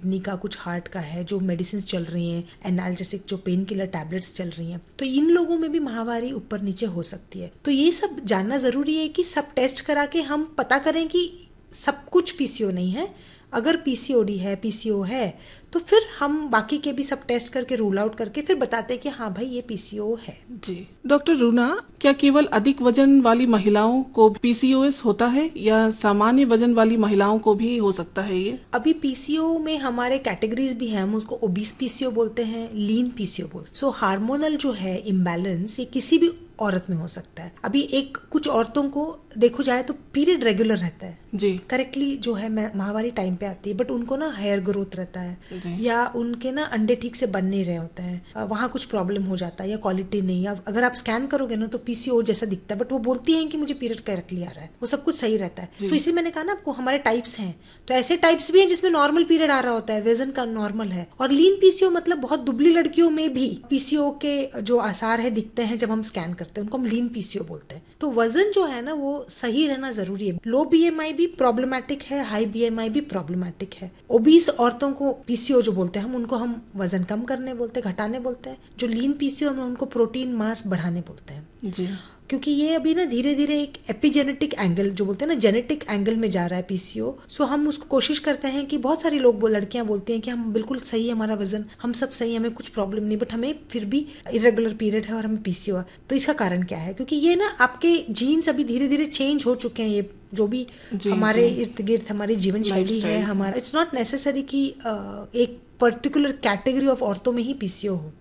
Kidney का, कुछ heart का है, जो मेडिसिन चल रही हैं, एनाल्जेसिक जो पेन किलर टैबलेट्स चल रही हैं, तो इन लोगों में भी माहवारी ऊपर नीचे हो सकती है। तो ये सब जानना जरूरी है कि सब टेस्ट करा के हम पता करें कि सब कुछ पीसीओ नहीं है। अगर पीसीओडी है, पीसीओ है, तो फिर हम बाकी के भी सब टेस्ट करके रूल आउट करके फिर बताते हैं कि हाँ भाई ये पीसीओ है। जी डॉक्टर रूना, क्या केवल अधिक वजन वाली महिलाओं को पीसीओएस होता है या सामान्य वजन वाली महिलाओं को भी हो सकता है ये? अभी पीसीओ में हमारे कैटेगरीज भी हैं, हम उसको ओबीस पीसीओ बोलते हैं, लीन पीसीओ बोलते हैं। सो हार्मोनल जो है इम्बैलेंस ये किसी भी औरत में हो सकता है। अभी कुछ औरतों को देखो जाए तो पीरियड रेगुलर रहता है जी, करेक्टली जो है माहवारी टाइम पे आती है, बट उनको ना हेयर ग्रोथ रहता है या उनके ना अंडे ठीक से बन नहीं रहे होते हैं, वहाँ कुछ प्रॉब्लम हो जाता है या क्वालिटी नहीं, या अगर आप स्कैन करोगे ना तो पीसीओ जैसा दिखता है, बट वो बोलती हैं कि मुझे पीरियड करेक्टली आ रहा है, वो सब कुछ सही रहता है। तो इसलिए मैंने कहा ना आपको हमारे टाइप्स हैं, तो ऐसे टाइप्स भी हैं जिसमें नॉर्मल पीरियड आ रहा होता है, वजन का नॉर्मल है। और लीन पीसीओ मतलब बहुत दुबली लड़कियों में भी पीसीओ के जो आसार है दिखते हैं जब हम स्कैन करते हैं, उनको हम लीन पीसीओ बोलते हैं। तो वजन जो है ना वो सही रहना जरूरी है। लो बीएमआई भी प्रॉब्लमैटिक है, हाई बीएमआई भी प्रॉब्लमैटिक है। ओबीस औरतों को पीसीओ जो बोलते हैं हम उनको हम वजन कम करने बोलते हैं, घटाने बोलते हैं। जो लीन पीसीओ हम उनको प्रोटीन मास बढ़ाने बोलते हैं जी, क्योंकि ये अभी ना धीरे धीरे एक एपिजेनेटिक एंगल जो बोलते हैं ना, जेनेटिक एंगल में जा रहा है पीसीओ। सो हम उसको कोशिश करते हैं कि बहुत सारी लड़कियां बोलती हैं कि हम बिल्कुल सही है, हमारा वजन हम सब सही, हमें कुछ प्रॉब्लम नहीं, बट हमें फिर भी इरेगुलर पीरियड है और हमें पीसीओ है। तो इसका कारण क्या है? क्योंकि ये ना आपके जीन्स अभी धीरे धीरे चेंज हो चुके हैं, ये जो भी हमारे इर्द गिर्द हमारी जीवन शैली है हमारा, इट्स नॉट नेसेसरी कि एक पर्टिकुलर कैटेगरी ऑफ औरतों में ही पीसीओ हो।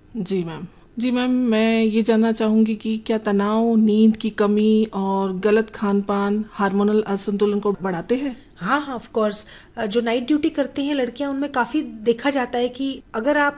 जी मैम, मैं ये जानना चाहूंगी कि क्या तनाव, नींद की कमी और गलत खान पान हार्मोनल असंतुलन को बढ़ाते हैं? हाँ ऑफ कोर्स। जो नाइट ड्यूटी करती हैं लड़कियां उनमें काफी देखा जाता है कि अगर आप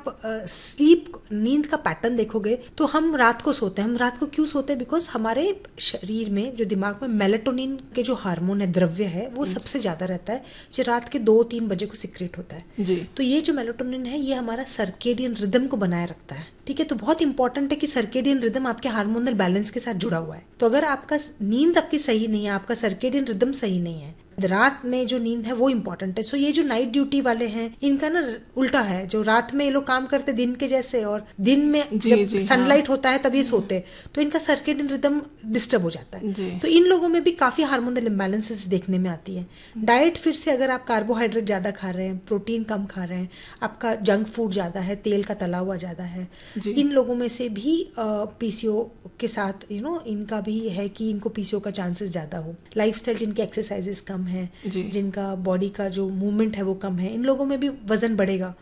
नींद का पैटर्न देखोगे तो हम रात को सोते हैं। हम रात को क्यों सोते हैं? बिकॉज हमारे शरीर में जो दिमाग में मेलेटोनिन के जो हार्मोन है, द्रव्य है, वो सबसे ज्यादा रहता है जो रात के 2-3 बजे को सिक्रेट होता है जी। तो ये जो मेलेटोनिन है ये हमारा सर्केडियन रिदम को बनाए रखता है। ठीक है, तो बहुत इंपॉर्टेंट है कि सर्केडियन रिदम आपके हार्मोनल बैलेंस के साथ जुड़ा हुआ है। तो अगर आपका नींद आपकी सही नहीं है, आपका सर्केडियन रिदम सही नहीं है, रात में जो नींद है वो इम्पोर्टेंट है। सो ये जो नाइट ड्यूटी वाले हैं इनका ना उल्टा है, जो रात में ये लोग काम करते दिन के जैसे और दिन में जब सनलाइट होता है तब ये सोते, तो इनका सर्केडियन रिदम डिस्टर्ब हो जाता है। तो इन लोगों में भी काफी हार्मोनल इम्बैलेंसेस देखने में आती है। डाइट फिर से अगर आप कार्बोहाइड्रेट ज्यादा खा रहे हैं, प्रोटीन कम खा रहे हैं, आपका जंक फूड ज्यादा है, तेल का तला हुआ ज्यादा है, इन लोगों में से भी पीसीओ के साथ इनका भी है कि इनको पीसीओ का चांसेस ज्यादा हो। लाइफस्टाइल जिनके एक्सरसाइजेस कम है, जिनका बॉडी का जो मूवमेंट है वो कम है, इन लोगों में भी वजन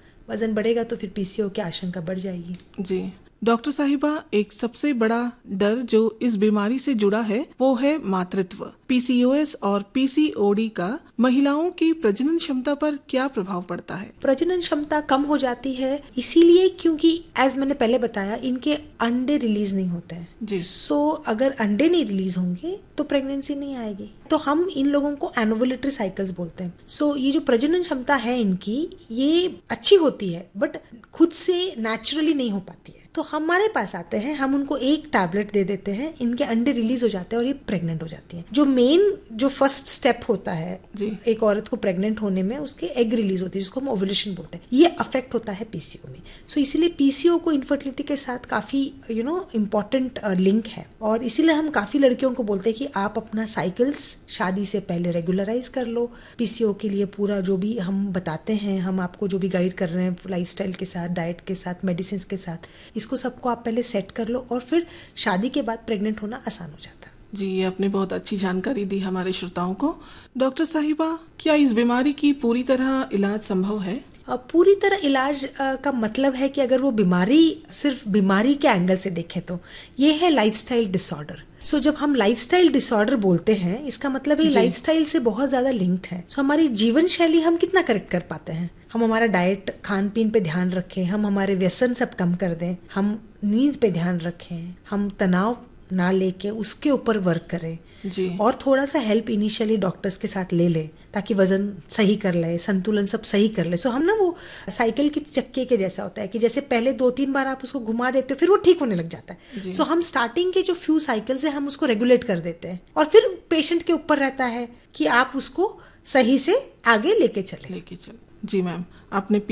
बढ़ेगा तो फिर पीसीओ की आशंका बढ़ जाएगी। जी डॉक्टर साहिबा, एक सबसे बड़ा डर जो इस बीमारी से जुड़ा है वो है मातृत्व। पीसीओएस और पीसीओडी का महिलाओं की प्रजनन क्षमता पर क्या प्रभाव पड़ता है? प्रजनन क्षमता कम हो जाती है इसीलिए क्योंकि एज मैंने पहले बताया इनके अंडे रिलीज नहीं होते हैं। सो अगर अंडे नहीं रिलीज होंगे तो प्रेगनेंसी नहीं आएगी। तो हम इन लोगों को एनोवुलेटरी साइकिल्स बोलते हैं। सो ये जो प्रजनन क्षमता है इनकी ये अच्छी होती है बट खुद से नेचुरली नहीं हो पाती है। तो हमारे पास आते हैं, हम उनको एक टैबलेट दे देते हैं, इनके अंडे रिलीज हो जाते हैं और ये प्रेग्नेंट हो जाती हैं। जो फर्स्ट स्टेप होता है एक औरत को प्रेग्नेंट होने में, उसके एग रिलीज होती है जिसको हम ओव्यूलेशन बोलते हैं, ये अफेक्ट होता है पीसीओ में। सो इसीलिए पीसीओ को इनफर्टिलिटी के साथ काफी इम्पोर्टेंट लिंक है और इसीलिए हम काफी लड़कियों को बोलते हैं कि आप अपना साइकिल्स शादी से पहले रेगुलराइज कर लो। पीसीओ के लिए पूरा जो भी हम बताते हैं, हम आपको जो भी गाइड कर रहे हैं लाइफस्टाइल के साथ, डाइट के साथ, मेडिसिन के साथ, इसको सबको आप पहले सेट कर लो और फिर शादी के बाद प्रेग्नेंट होना आसान हो जाता है। जी, ये आपने बहुत अच्छी जानकारी दी हमारे श्रोताओं को। डॉक्टर साहिबा, क्या इस बीमारी की पूरी तरह इलाज संभव है? पूरी तरह इलाज का मतलब है कि अगर वो बीमारी सिर्फ बीमारी के एंगल से देखें तो ये है लाइफस्टाइल डिसऑर्डर। सो जब हम लाइफस्टाइल डिसऑर्डर बोलते हैं इसका मतलब है लाइफस्टाइल से बहुत ज्यादा लिंक्ड है। सो हमारी जीवन शैली हम कितना करेक्ट कर पाते हैं, हम हमारा डाइट, खान पीन पे ध्यान रखें, हम हमारे व्यसन सब कम कर दें, हम नींद पे ध्यान रखें, हम तनाव ना लेके उसके ऊपर वर्क करें और थोड़ा सा हेल्प इनिशियली डॉक्टर्स के साथ ले लें ताकि वजन सही कर ले, संतुलन सब सही कर ले। सो हम ना वो साइकिल के चक्के के जैसा होता है कि जैसे पहले 2-3 बार आप उसको घुमा देते हो फिर वो ठीक होने लग जाता है। सो हम स्टार्टिंग के जो फ्यू साइकिल्स है हम उसको रेगुलेट कर देते हैं और फिर पेशेंट के ऊपर रहता है कि आप उसको सही से आगे लेके चले। जी मैम, आपने